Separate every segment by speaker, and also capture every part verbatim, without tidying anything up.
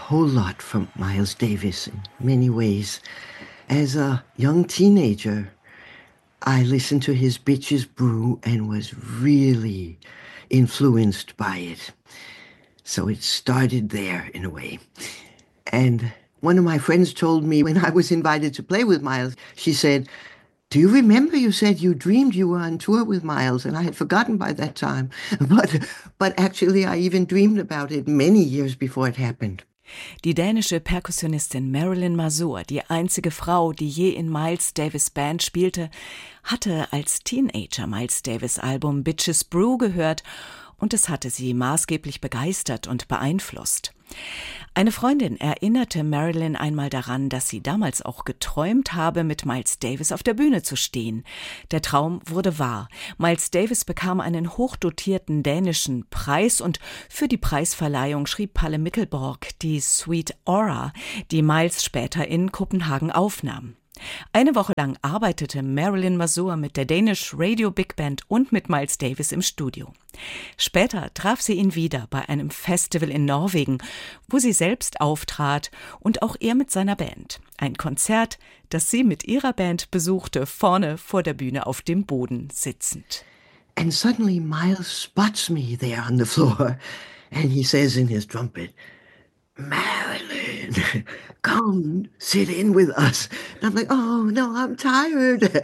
Speaker 1: whole lot from Miles Davis in many ways. As a young teenager, I listened to his Bitches Brew and was really influenced by it. So it started there in a way. And one of my friends told me when I was invited to play with Miles, she said, "Do you remember you said you dreamed you were on tour with Miles?" And I had forgotten by that time. But, but actually I even dreamed about it many years before it happened.
Speaker 2: Die dänische Perkussionistin Marilyn Mazur, die einzige Frau, die je in Miles Davis' Band spielte, hatte als Teenager Miles Davis' Album Bitches Brew gehört und es hatte sie maßgeblich begeistert und beeinflusst. Eine Freundin erinnerte Marilyn einmal daran, dass sie damals auch geträumt habe, mit Miles Davis auf der Bühne zu stehen. Der Traum wurde wahr. Miles Davis bekam einen hochdotierten dänischen Preis und für die Preisverleihung schrieb Palle Mikkelborg die Suite Aura, die Miles später in Kopenhagen aufnahm. Eine Woche lang arbeitete Marilyn Mazur mit der Danish Radio Big Band und mit Miles Davis im Studio. Später traf sie ihn wieder bei einem Festival in Norwegen, wo sie selbst auftrat und auch er mit seiner Band. Ein Konzert, das sie mit ihrer Band besuchte, vorne vor der Bühne auf dem Boden sitzend.
Speaker 1: And suddenly Miles spots me there on the floor and he says in his trumpet, "Marilyn, come sit in with us." And I'm like, "Oh, no, I'm tired."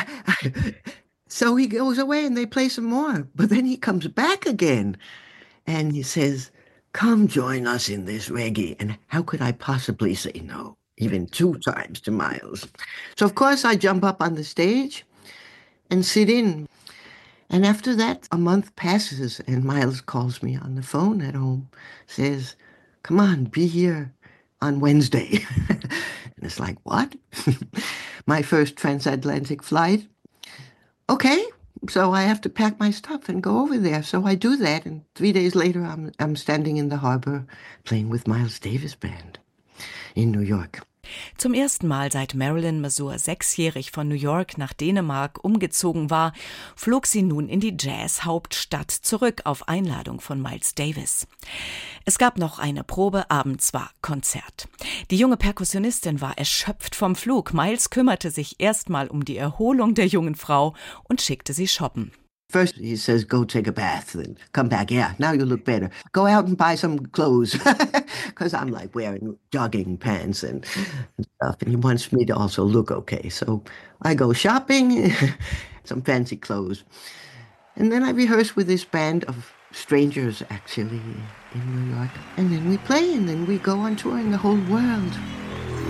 Speaker 1: So he goes away and they play some more. But then he comes back again and he says, "Come join us in this reggae." And how could I possibly say no, even two times to Miles? So of course I jump up on the stage and sit in. And after that, a month passes and Miles calls me on the phone at home, says, "Come on, be here on Wednesday." And it's like, what? My first transatlantic flight. Okay, so I have to pack my stuff and go over there. So I do that, and three days later I'm, I'm standing in the harbor playing with Miles Davis' band in New York.
Speaker 2: Zum ersten Mal seit Marilyn Mazur sechsjährig von New York nach Dänemark umgezogen war, flog sie nun in die Jazz-Hauptstadt zurück auf Einladung von Miles Davis. Es gab noch eine Probe, abends war Konzert. Die junge Perkussionistin war erschöpft vom Flug. Miles kümmerte sich erstmal um die Erholung der jungen Frau und schickte sie shoppen.
Speaker 1: First he says, "Go take a bath and come back. Yeah, now you look better. Go out and buy some clothes." Because I'm like wearing jogging pants and stuff. And he wants me to also look okay. So I go shopping, some fancy clothes. And then I rehearse with this band of strangers actually in New York. And then we play and then we go on tour in the whole world.